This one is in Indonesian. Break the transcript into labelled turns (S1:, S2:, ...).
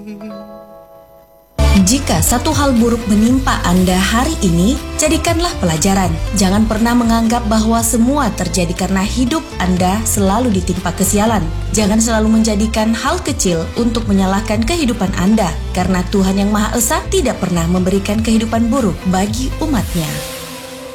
S1: Jika satu hal buruk menimpa Anda hari ini, jadikanlah pelajaran. Jangan pernah menganggap bahwa semua terjadi karena hidup Anda selalu ditimpa kesialan. Jangan selalu menjadikan hal kecil untuk menyalahkan kehidupan Anda, karena Tuhan yang Maha Esa tidak pernah memberikan kehidupan buruk bagi umat-Nya.